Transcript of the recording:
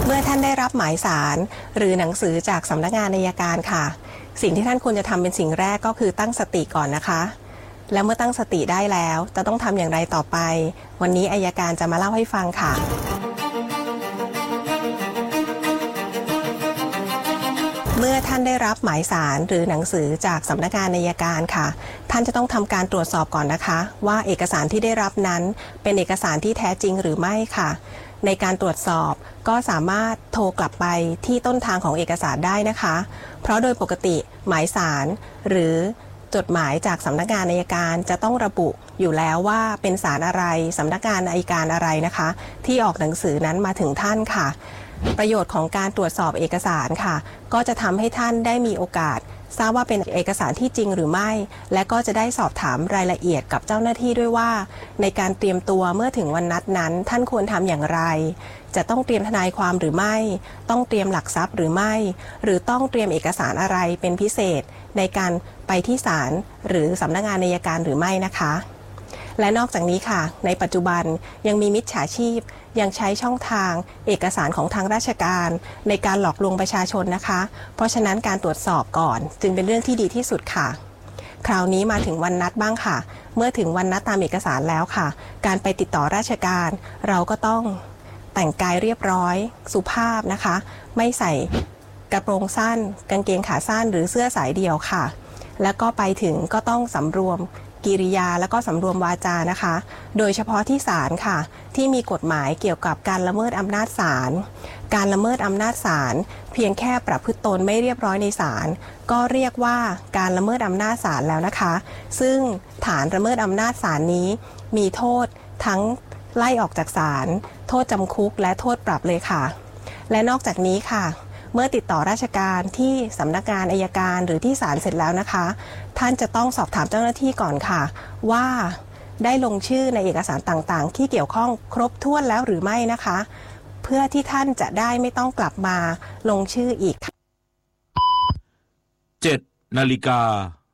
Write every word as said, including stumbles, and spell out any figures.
เมื่อท่านได้รับหมายสารหรือหนังสือจากสำนักงานอัยการค่ะสิ่งที่ท่านควรจะทำเป็นสิ่งแรกก็คือตั้งสติก่อนนะคะและเมื่อตั้งสติได้แล้วจะต้องทำอย่างไรต่อไปวันนี้อัยการจะมาเล่าให้ฟังค่ะเมื่อท่านได้รับหมายสารหรือหนังสือจากสำนักงานอัยการค่ะท่านจะต้องทำการตรวจสอบก่อนนะคะว่าเอกสารที่ได้รับนั้นเป็นเอกสารที่แท้จริงหรือไม่ค่ะในการตรวจสอบก็สามารถโทรกลับไปที่ต้นทางของเอกสารได้นะคะเพราะโดยปกติหมายสารหรือจดหมายจากสำนักงานอัยการจะต้องระบุอยู่แล้วว่าเป็นสารอะไรสำนักงานอัยการอะไรนะคะที่ออกหนังสือนั้นมาถึงท่านค่ะประโยชน์ของการตรวจสอบเอกสารค่ะก็จะทำให้ท่านได้มีโอกาสทราบว่าเป็นเอกสารที่จริงหรือไม่และก็จะได้สอบถามรายละเอียดกับเจ้าหน้าที่ด้วยว่าในการเตรียมตัวเมื่อถึงวันนัดนั้นท่านควรทำอย่างไรจะต้องเตรียมทนายความหรือไม่ต้องเตรียมหลักทรัพย์หรือไม่หรือต้องเตรียมเอกสารอะไรเป็นพิเศษในการไปที่ศาลหรือสำนักงานอัยการหรือไม่นะคะและนอกจากนี้ค่ะในปัจจุบันยังมีมิจฉาชีพยังใช้ช่องทางเอกสารของทางราชการในการหลอกลวงประชาชนนะคะเพราะฉะนั้นการตรวจสอบก่อนจึงเป็นเรื่องที่ดีที่สุดค่ะคราวนี้มาถึงวันนัดบ้างค่ะเมื่อถึงวันนัดตามเอกสารแล้วค่ะการไปติดต่อราชการเราก็ต้องแต่งกายเรียบร้อยสุภาพนะคะไม่ใส่กระโปรงสั้นกางเกงขาสั้นหรือเสื้อสายเดี่ยวค่ะแล้วก็ไปถึงก็ต้องสำรวมกิริยาและก็สำรวมวาจานะคะโดยเฉพาะที่ศาลค่ะที่มีกฎหมายเกี่ยวกับการละเมิดอำนาจศาลการละเมิดอำนาจศาลเพียงแค่ประพฤติตนไม่เรียบร้อยในศาลก็เรียกว่าการละเมิดอำนาจศาลแล้วนะคะซึ่งฐานละเมิดอำนาจศาลนี้มีโทษทั้งไล่ออกจากศาลโทษจำคุกและโทษปรับเลยค่ะและนอกจากนี้ค่ะเมื่อติดต่อราชการที่สำนักงานอัยการหรือที่ศาลเสร็จแล้วนะคะท่านจะต้องสอบถามเจ้าหน้าที่ก่อนค่ะว่าได้ลงชื่อในเอกสารต่างๆที่เกี่ยวข้องครบถ้วนแล้วหรือไม่นะคะเพื่อที่ท่านจะได้ไม่ต้องกลับมาลงชื่ออีกเจ็ดนาฬิกา